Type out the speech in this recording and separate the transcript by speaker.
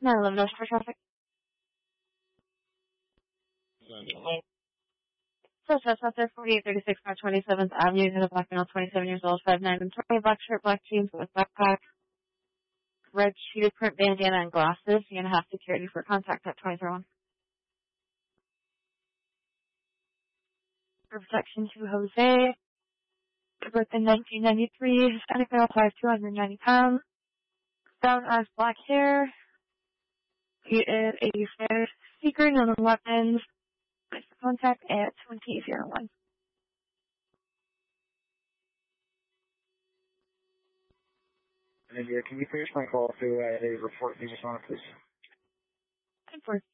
Speaker 1: 911 North for traffic. Suspect out there, 4836 North 27th Avenue, in a black male, 27 years old, 5'9", and 20, black shirt, black jeans with backpack, red cheetah print bandana and glasses. You're gonna have security for contact at 2031. For protection to Jose, birth in 1993, Hispanic male, 290 pounds, brown eyes, black hair. He is a Spanish speaker, known on weapons. Contact at 2001.
Speaker 2: And can you finish my call to a report you just wanted, please?
Speaker 1: 10-4.